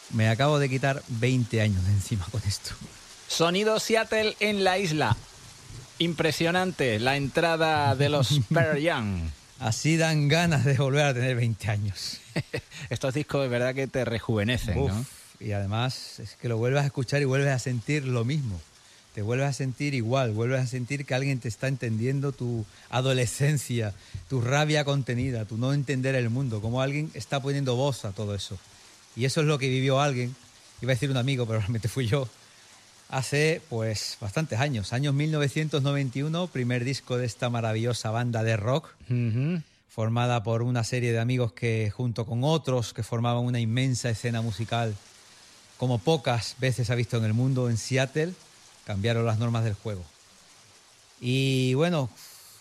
Me acabo de quitar 20 años de encima con esto. Sonido Seattle en la isla. Impresionante la entrada de los Pearl Jam. Así dan ganas de volver a tener 20 años. Estos discos de verdad que te rejuvenecen, ¿no? Y además es que lo vuelves a escuchar y vuelves a sentir lo mismo. Te vuelves a sentir igual, vuelves a sentir que alguien te está entendiendo tu adolescencia, tu rabia contenida, tu no entender el mundo, como alguien está poniendo voz a todo eso. Y eso es lo que vivió alguien, iba a decir un amigo, pero realmente fui yo, hace pues bastantes años. Años 1991, primer disco de esta maravillosa banda de rock, formada por una serie de amigos que junto con otros que formaban una inmensa escena musical, como pocas veces ha visto en el mundo, en Seattle, cambiaron las normas del juego. Y bueno,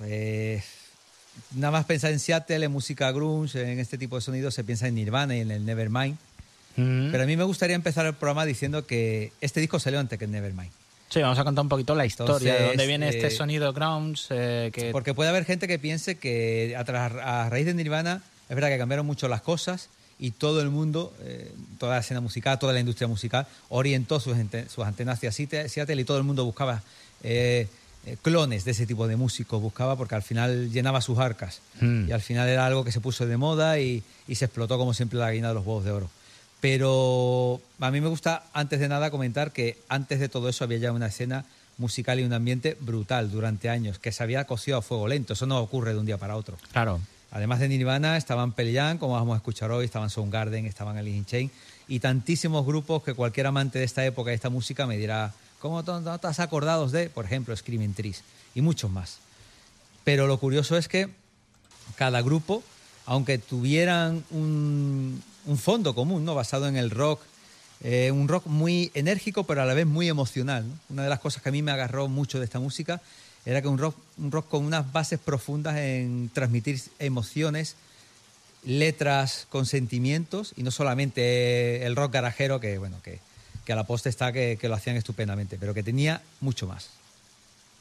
nada más pensar en Seattle, en música grunge, en este tipo de sonidos, se piensa en Nirvana y en el Nevermind. Pero a mí me gustaría empezar el programa diciendo que este disco salió antes que el Nevermind. Sí, vamos a contar un poquito la historia. Entonces, de dónde viene este sonido grunge. Porque puede haber gente que piense que a raíz de Nirvana es verdad que cambiaron mucho las cosas y todo el mundo, toda la escena musical, toda la industria musical, orientó sus antenas hacia Seattle y todo el mundo buscaba clones de ese tipo de músicos, buscaba porque al final llenaba sus arcas y al final era algo que se puso de moda y se explotó como siempre la gallina de los huevos de oro. Pero a mí me gusta, antes de nada, comentar que antes de todo eso había ya una escena musical y un ambiente brutal durante años, que se había cocido a fuego lento. Eso no ocurre de un día para otro. Claro. Además de Nirvana, estaban Pearl Jam, como vamos a escuchar hoy, estaban Soundgarden, estaban Alice in Chains, y tantísimos grupos que cualquier amante de esta época, de esta música, me dirá, ¿cómo no estás acordados de, por ejemplo, Screaming Trees? Y muchos más. Pero lo curioso es que cada grupo, aunque tuvieran un fondo común, ¿no?, basado en el rock, un rock muy enérgico pero a la vez muy emocional, ¿no? Una de las cosas que a mí me agarró mucho de esta música era que un rock con unas bases profundas en transmitir emociones, letras con sentimientos, y no solamente el rock garajero que a la poste está que lo hacían estupendamente, pero que tenía mucho más.